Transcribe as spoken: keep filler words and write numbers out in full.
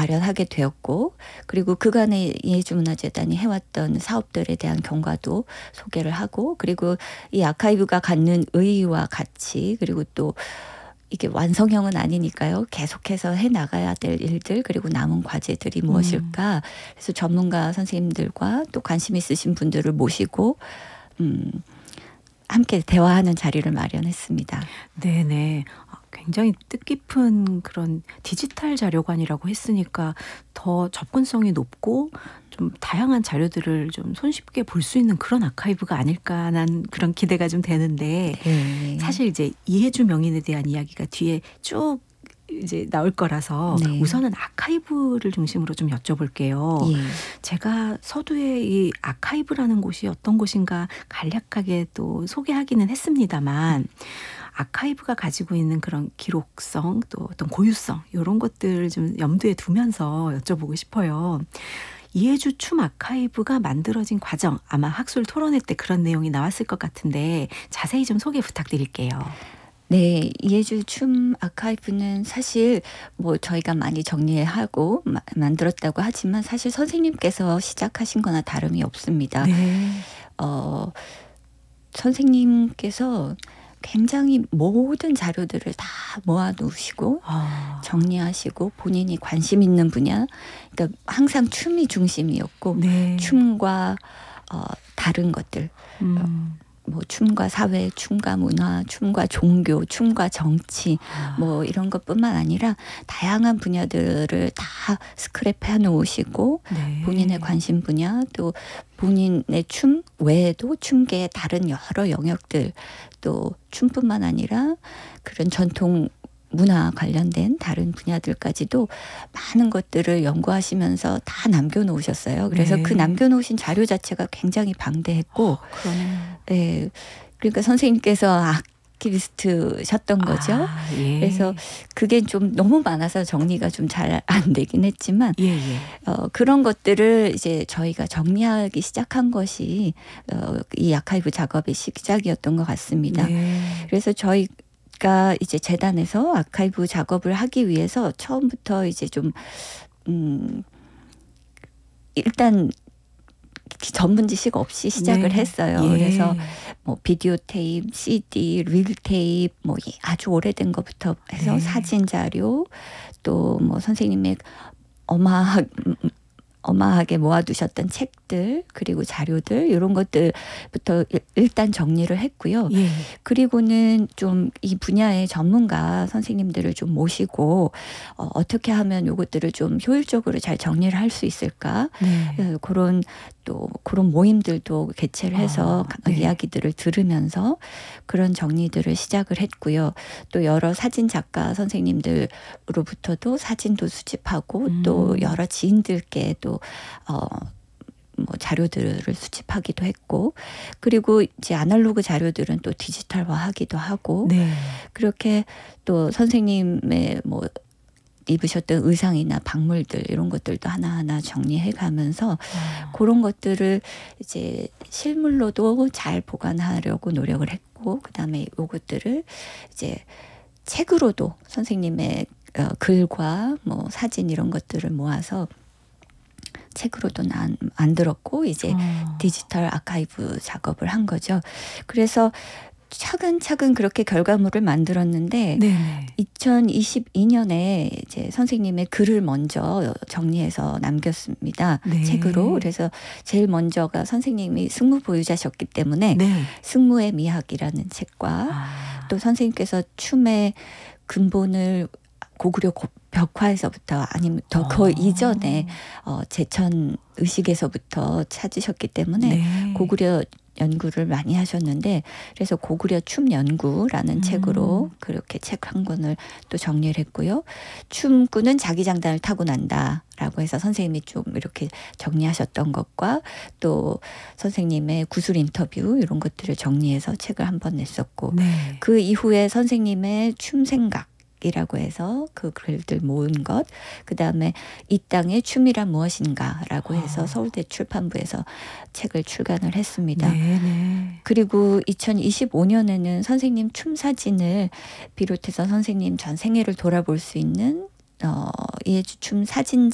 마련하게 되었고 그리고 그간의 이해주문화재단이 해왔던 사업들에 대한 경과도 소개를 하고 그리고 이 아카이브가 갖는 의의와 가치 그리고 또 이게 완성형은 아니니까요. 계속해서 해나가야 될 일들 그리고 남은 과제들이 무엇일까. 음. 그래서 전문가 선생님들과 또 관심 있으신 분들을 모시고 음, 함께 대화하는 자리를 마련했습니다. 네네. 굉장히 뜻깊은 그런 디지털 자료관이라고 했으니까 더 접근성이 높고 좀 다양한 자료들을 좀 손쉽게 볼 수 있는 그런 아카이브가 아닐까라는 그런 기대가 좀 되는데 네. 사실 이제 이해주 명인에 대한 이야기가 뒤에 쭉 이제 나올 거라서 네. 우선은 아카이브를 중심으로 좀 여쭤볼게요. 예. 제가 서두에 이 아카이브라는 곳이 어떤 곳인가 간략하게 또 소개하기는 했습니다만 아카이브가 가지고 있는 그런 기록성 또 어떤 고유성 이런 것들 좀 염두에 두면서 여쭤보고 싶어요. 이해주 춤 아카이브가 만들어진 과정 아마 학술 토론회 때 그런 내용이 나왔을 것 같은데 자세히 좀 소개 부탁드릴게요. 네, 이해주 춤 아카이브는 사실 뭐 저희가 많이 정리하고 마, 만들었다고 하지만 사실 선생님께서 시작하신 거나 다름이 없습니다. 네. 어, 선생님께서 굉장히 모든 자료들을 다 모아놓으시고 아. 정리하시고 본인이 관심 있는 분야 그러니까 항상 춤이 중심이었고 네. 춤과 어, 다른 것들 음. 어, 뭐 춤과 사회, 춤과 문화, 춤과 종교, 춤과 정치 아. 뭐 이런 것뿐만 아니라 다양한 분야들을 다 스크랩해 놓으시고 네. 본인의 관심 분야 또 본인의 춤 외에도 춤계의 다른 여러 영역들 또 춤뿐만 아니라 그런 전통 문화 관련된 다른 분야들까지도 많은 것들을 연구하시면서 다 남겨놓으셨어요. 그래서 네. 그 남겨놓으신 자료 자체가 굉장히 방대했고 어, 네, 그러니까 선생님께서 아키비스트셨던 거죠. 아, 예. 그래서 그게 좀 너무 많아서 정리가 좀 잘 안 되긴 했지만 예, 예. 어, 그런 것들을 이제 저희가 정리하기 시작한 것이 어, 이 아카이브 작업의 시작이었던 것 같습니다. 네. 그래서 저희 가 이제 재단에서 아카이브 작업을 하기 위해서 처음부터 이제 좀 음 일단 전문 지식 없이 시작을 네. 했어요. 예. 그래서 뭐 비디오 테이프, 씨디, 릴 테이프 뭐 아주 오래된 것부터 해서 네. 사진 자료 또 뭐 선생님의 어마한 어마하게 모아두셨던 책들 그리고 자료들 이런 것들부터 일단 정리를 했고요. 예. 그리고는 좀 이 분야의 전문가 선생님들을 좀 모시고 어, 어떻게 하면 이것들을 좀 효율적으로 잘 정리를 할 수 있을까 네. 그런 또 그런 모임들도 개최를 해서 아, 네. 이야기들을 들으면서 그런 정리들을 시작을 했고요. 또 여러 사진 작가 선생님들로부터도 사진도 수집하고 음. 또 여러 지인들께 또 어, 뭐 자료들을 수집하기도 했고 그리고 이제 아날로그 자료들은 또 디지털화하기도 하고 네. 그렇게 또 선생님의 뭐 입으셨던 의상이나 박물들 이런 것들도 하나하나 정리해 가면서 아. 그런 것들을 이제 실물로도 잘 보관하려고 노력을 했고 그다음에 이것들을 이제 책으로도 선생님의 어, 글과 뭐 사진 이런 것들을 모아서 책으로도 난, 만들었고 이제 어. 디지털 아카이브 작업을 한 거죠. 그래서 차근차근 그렇게 결과물을 만들었는데 네네. 이천이십이 년에 이제 선생님의 글을 먼저 정리해서 남겼습니다. 네. 책으로. 그래서 제일 먼저가 선생님이 승무 보유자셨기 때문에 네. 승무의 미학이라는 책과 아. 또 선생님께서 춤의 근본을 고구려 벽화에서부터 아니면 더 그 이전에 어, 제천 의식에서부터 찾으셨기 때문에 네. 고구려 연구를 많이 하셨는데 그래서 고구려 춤 연구라는 음. 책으로 그렇게 책 한 권을 또 정리를 했고요. 춤꾼은 자기 장단을 타고 난다라고 해서 선생님이 좀 이렇게 정리하셨던 것과 또 선생님의 구술 인터뷰 이런 것들을 정리해서 책을 한 번 냈었고 네. 그 이후에 선생님의 춤 생각 이라고 해서 그 글들 모은 것 그다음에 이 땅의 춤이란 무엇인가라고 해서 아. 서울대 출판부에서 책을 출간을 했습니다. 네네. 그리고 이천이십오 년에는 선생님 춤 사진을 비롯해서 선생님 전 생애를 돌아볼 수 있는 어, 이해주 춤 사진전